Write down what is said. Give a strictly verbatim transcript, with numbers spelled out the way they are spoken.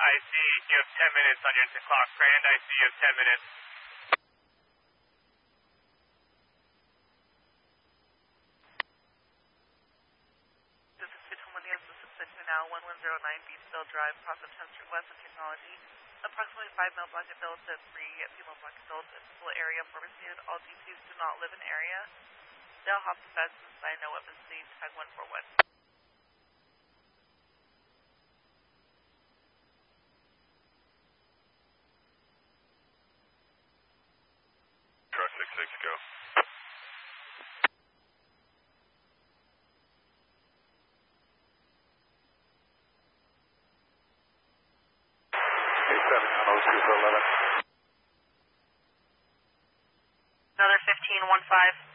I C, you have ten minutes on your clock. Grand I C, you have ten minutes. This is Tacoma News. This is Century now, one one zero nine Beachville Drive, across of tenth Street West of Technology. Approximately five male black adults and three female black adults in the full area. Pharmacy and all G Ps do not live in area. They'll hop the fence and sign no weapons, please. Tag one four one. Truck six six, go. eight seven, almost two four eleven. Another fifteen one five.